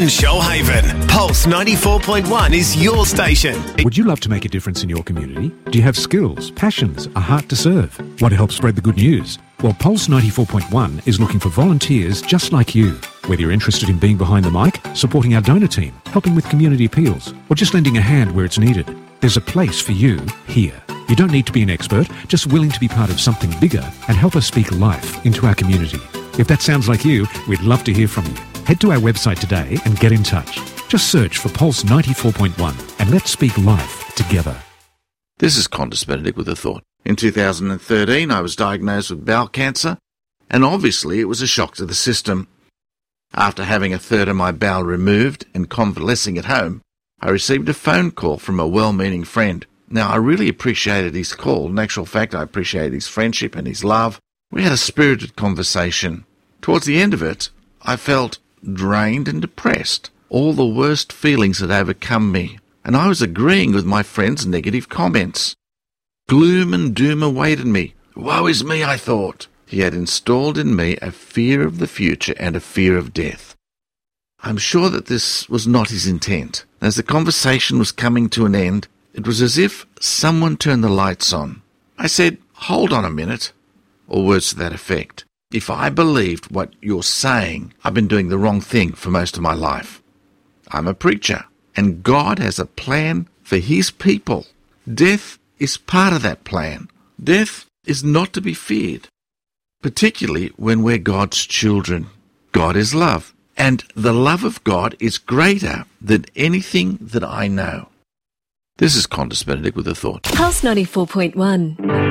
Shoalhaven. Pulse 94.1 is your station. Would you love to make a difference in your community? Do you have skills, passions, a heart to serve? Want to help spread the good news? Well, Pulse 94.1 is looking for volunteers just like you. Whether you're interested in being behind the mic, supporting our donor team, helping with community appeals, or just lending a hand where it's needed, there's a place for you here. You don't need to be an expert, just willing to be part of something bigger and help us speak life into our community. If that sounds like you, we'd love to hear from you. Head to our website today and get in touch. Just search for Pulse 94.1 and let's speak life together. This is Qantas Benedict with a thought. In 2013, I was diagnosed with bowel cancer, and obviously it was a shock to the system. After having a third of my bowel removed and convalescing at home, I received a phone call from a well-meaning friend. Now, I really appreciated his call. In actual fact, I appreciated his friendship and his love. We had a spirited conversation. Towards the end of it, I felt drained and depressed. All the worst feelings had overcome me, and I was agreeing with my friend's negative comments. Gloom and doom awaited me. Woe is me, I thought. He had installed in me a fear of the future and a fear of death. I'm sure that this was not his intent. As the conversation was coming to an end, it was as if someone turned the lights on. I said, "Hold on a minute," or words to that effect. If I believed what you're saying, I've been doing the wrong thing for most of my life. I'm a preacher, and God has a plan for his people. Death is part of that plan. Death is not to be feared, particularly when we're God's children. God is love, and the love of God is greater than anything that I know. This is Qantas Benedict with a thought. Pulse 94.1.